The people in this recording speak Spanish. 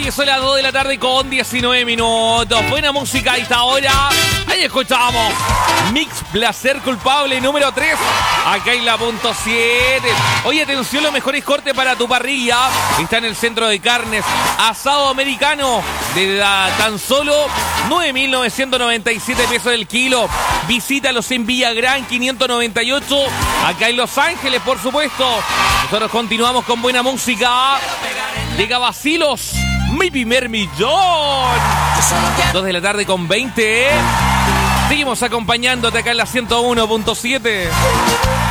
Oye, son las 2 de la tarde con 19 minutos. Buena música a esta hora. Ahí escuchamos Mix Placer Culpable número 3. Acá en la punto 7. Oye, atención, los mejores cortes para tu parrilla. Está en el Centro de Carnes. Asado americano de tan solo 9.997 pesos el kilo. Visítalos en Villagrán 598. Acá en Los Ángeles, por supuesto. Nosotros continuamos con buena música. Llega Vacilos, mi primer millón. 2 de la tarde con 20. Seguimos acompañándote acá en la 101.7.